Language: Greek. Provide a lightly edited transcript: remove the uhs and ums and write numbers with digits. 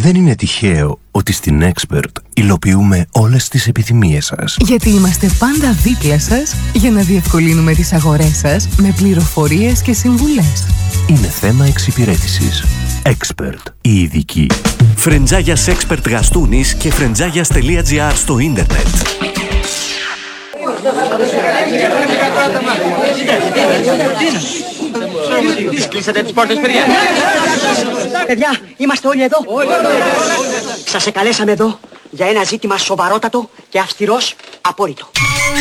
Δεν είναι τυχαίο ότι στην Expert υλοποιούμε όλες τις επιθυμίες σας. Γιατί είμαστε πάντα δίπλα σας για να διευκολύνουμε τις αγορές σας με πληροφορίες και συμβουλές. Είναι θέμα εξυπηρέτησης. Expert, η ειδική. Φρεντζάγιας Expert Γαστούνης και φρεντζάγιας.gr στο ίντερνετ. Κλείσατε τις πόρτες, παιδιά. Παιδιά, είμαστε όλοι εδώ. Σας εκαλέσαμε εδώ για ένα ζήτημα σοβαρότατο και αυστηρός απόρριτο.